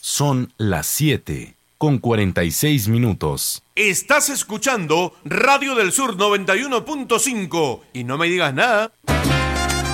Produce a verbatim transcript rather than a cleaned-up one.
Son las siete con cuarenta y seis minutos. Estás escuchando Radio del Sur noventa y uno punto cinco y no me digas nada.